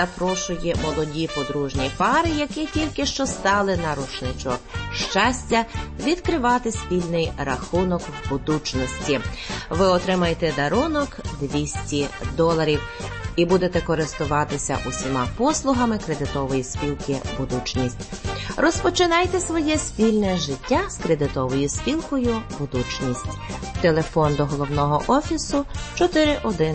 запрошує молоді подружні пари, які тільки що стали на рушничок щастя, відкривати спільний рахунок в Будучності. Ви отримаєте дарунок $200 і будете користуватися усіма послугами кредитової спілки «Будучність». Розпочинайте своє спільне життя з кредитовою спілкою «Будучність». Телефон до головного офісу 41